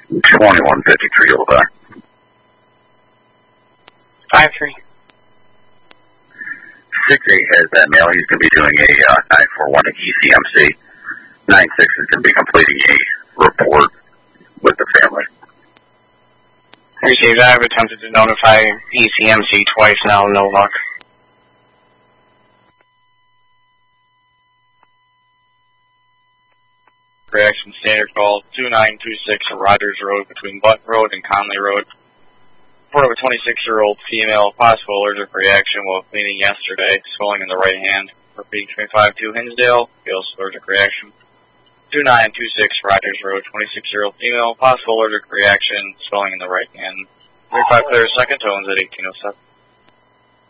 2153 over there. 5-3. 6-8 has that male. He's going to be doing a 941 at ECMC. 9-6 is going to be completing a report with the family. Received. I've attempted to notify ECMC twice now, no luck. Reaction standard call 2926 Rogers Road between Button Road and Conley Road. Report of a 26-year-old female, possible allergic reaction while cleaning yesterday, swelling in the right hand. Repeating 252 Hinsdale, feels allergic reaction. 2926 Rogers Road, 26-year-old female, possible allergic reaction, swelling in the right hand. 35 clear, second tones at 1807.